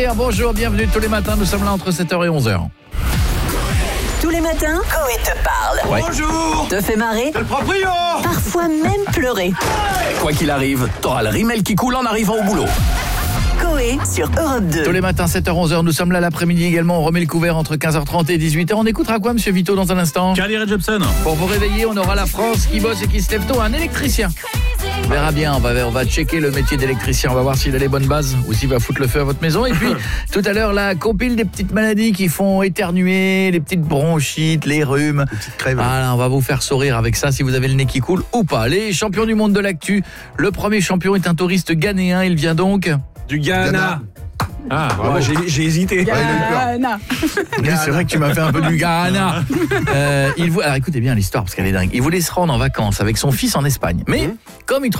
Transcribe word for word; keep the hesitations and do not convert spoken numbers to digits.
Bonjour, bienvenue tous les matins, nous sommes là entre sept heures et onze heures. Tous les matins, Coé te parle. Ouais. Bonjour. Te fait marrer. C'est le proprio. Parfois même pleurer. Quoi qu'il arrive, t'auras le rimel qui coule en arrivant au boulot. Coé sur Europe deux. Tous les matins, sept heures onze heures, nous sommes là l'après-midi également, on remet le couvert entre quinze heures trente et dix-huit heures. On écoutera quoi, monsieur Vito, dans un instant? Carly Rae Jepsen. Pour vous réveiller, on aura la France qui bosse et qui se lève tôt, un électricien. On verra bien, on va, on va checker le métier d'électricien, on va voir s'il a les bonnes bases ou s'il va foutre le feu à votre maison. Et puis, tout à l'heure, la compile des petites maladies qui font éternuer, les petites bronchites, les rhumes. Voilà, on va vous faire sourire avec ça, si vous avez le nez qui coule ou pas. Les champions du monde de l'actu, le premier champion est un touriste ghanéen, il vient donc... Du Ghana. Ah, Moi, j'ai, j'ai hésité. Ghana. Oui, c'est vrai que tu m'as fait un peu du Ghana. Euh, il vou... Alors écoutez bien l'histoire parce qu'elle est dingue. Il voulait se rendre en vacances avec son fils en Espagne. Mais, mmh. comme il